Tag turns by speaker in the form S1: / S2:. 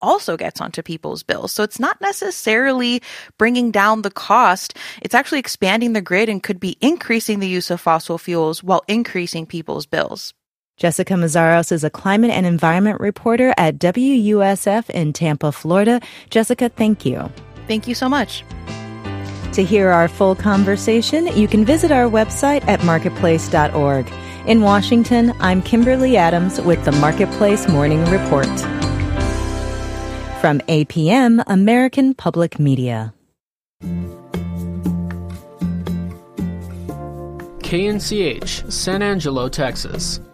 S1: also gets onto people's bills. So it's not necessarily bringing down the cost. It's actually expanding the grid and could be increasing the use of fossil fuels while increasing people's bills.
S2: Jessica Mazzaros is a climate and environment reporter at WUSF in Tampa, Florida. Jessica, thank you.
S1: Thank you so much.
S2: To hear our full conversation, you can visit our website at marketplace.org. In Washington, I'm Kimberly Adams with the Marketplace Morning Report. From APM, American Public Media.
S3: KNCH, San Angelo, Texas.